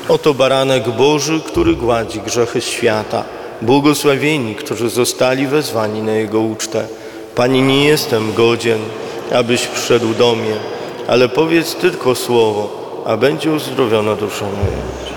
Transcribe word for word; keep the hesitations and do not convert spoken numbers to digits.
Oto baranek Boży, który gładzi grzechy świata. Błogosławieni, którzy zostali wezwani na Jego ucztę. Pani, nie jestem godzien, abyś wszedł do mnie, ale powiedz tylko słowo, a będzie uzdrowiona dusza moja.